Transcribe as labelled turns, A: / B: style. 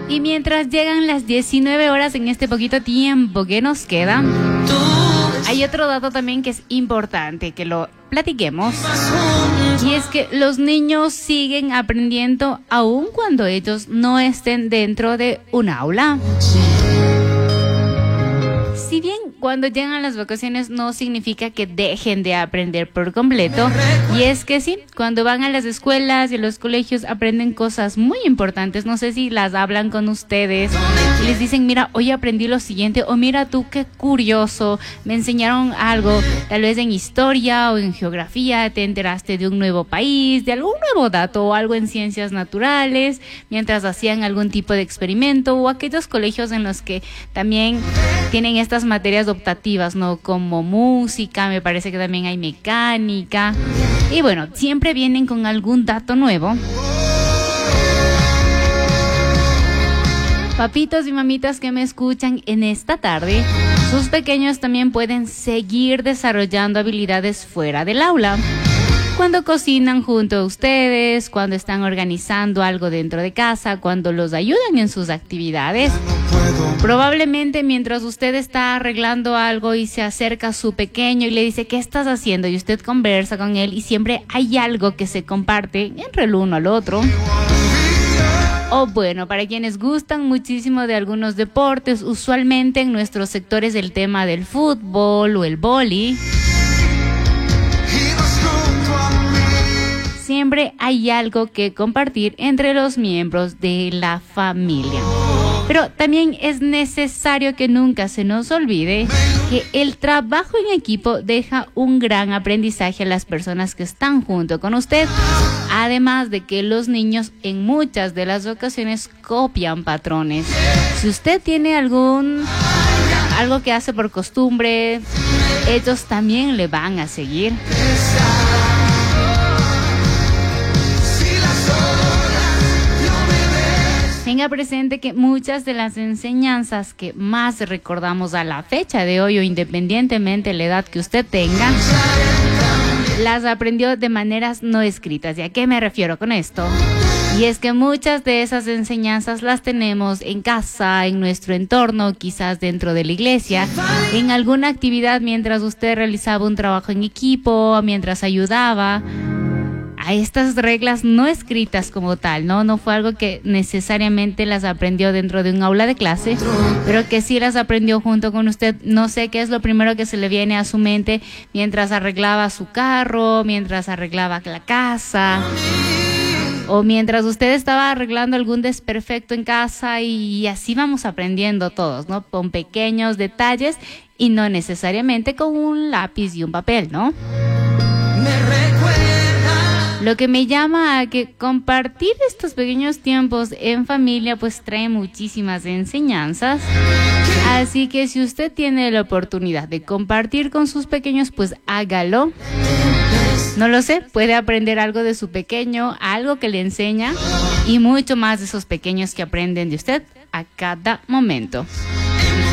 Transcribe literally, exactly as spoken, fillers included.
A: Y mientras llegan las diecinueve horas en este poquito tiempo que nos queda, hay otro dato también que es importante que lo platiquemos. Y es que los niños siguen aprendiendo aun cuando ellos no estén dentro de un aula. Si bien cuando llegan las vacaciones no significa que dejen de aprender por completo, y es que sí, cuando van a las escuelas y a los colegios aprenden cosas muy importantes. No sé si las hablan con ustedes y les dicen, mira, hoy aprendí lo siguiente, o mira tú qué curioso, me enseñaron algo, tal vez en historia o en geografía, te enteraste de un nuevo país, de algún nuevo dato o algo en ciencias naturales, mientras hacían algún tipo de experimento, o aquellos colegios en los que también tienen estas materias optativas, ¿no? Como música, me parece que también hay mecánica. Y bueno, siempre vienen con algún dato nuevo. Papitos y mamitas que me escuchan en esta tarde, sus pequeños también pueden seguir desarrollando habilidades fuera del aula. Cuando cocinan junto a ustedes, cuando están organizando algo dentro de casa, cuando los ayudan en sus actividades. Probablemente mientras usted está arreglando algo y se acerca a su pequeño y le dice, ¿qué estás haciendo? Y usted conversa con él y siempre hay algo que se comparte entre el uno al otro. O bueno, para quienes gustan muchísimo de algunos deportes, usualmente en nuestros sectores el tema del fútbol o el vóley. Siempre hay algo que compartir entre los miembros de la familia. Pero también es necesario que nunca se nos olvide que el trabajo en equipo deja un gran aprendizaje a las personas que están junto con usted. Además de que los niños en muchas de las ocasiones copian patrones. Si usted tiene algún algo que hace por costumbre, ellos también le van a seguir. Tenga presente que muchas de las enseñanzas que más recordamos a la fecha de hoy, o independientemente de la edad que usted tenga, las aprendió de maneras no escritas. ¿Y a qué me refiero con esto? Y es que muchas de esas enseñanzas las tenemos en casa, en nuestro entorno, quizás dentro de la iglesia, en alguna actividad mientras usted realizaba un trabajo en equipo, mientras ayudaba. A estas reglas no escritas como tal, ¿no? No fue algo que necesariamente las aprendió dentro de un aula de clase, pero que sí las aprendió junto con usted. No sé qué es lo primero que se le viene a su mente mientras arreglaba su carro, mientras arreglaba la casa, o mientras usted estaba arreglando algún desperfecto en casa, y así vamos aprendiendo todos, ¿no? Con pequeños detalles y no necesariamente con un lápiz y un papel, ¿no? Lo que me llama a que compartir estos pequeños tiempos en familia pues trae muchísimas enseñanzas. Así que si usted tiene la oportunidad de compartir con sus pequeños, pues hágalo. No lo sé, puede aprender algo de su pequeño, algo que le enseña, y mucho más de esos pequeños que aprenden de usted a cada momento.